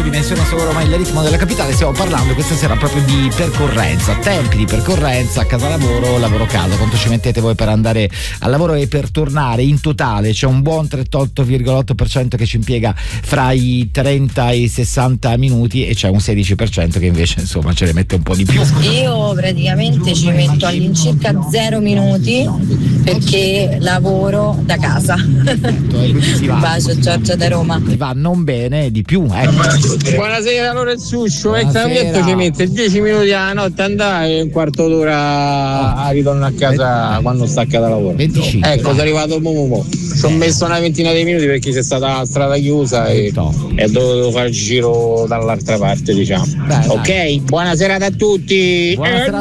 dimensiona solo ormai il ritmo della capitale. Stiamo parlando questa sera proprio di percorrenza, tempi di percorrenza, casa lavoro, lavoro casa. Quanto ci mettete voi per andare al lavoro e per tornare? In totale c'è un buon 38,8% che ci impiega fra i 30 e i 60 minuti e c'è un 16% che invece insomma ce ne mette un po' di più. Io praticamente ci metto all'incirca 0 minuti perché lavoro da casa. Un bacio, Giorgia da Roma. Va non bene di più, ecco. Buonasera Lorenzuccio, il cambietto ci mette 10 minuti alla notte andare e un quarto d'ora a ritorno a casa quando stacca da lavoro. 25. Ecco, sono arrivato mo. Ci ho messo una ventina di minuti perché c'è stata la strada chiusa e dovevo fare il giro dall'altra parte, diciamo. Ok, buona serata a tutti. Buona serata.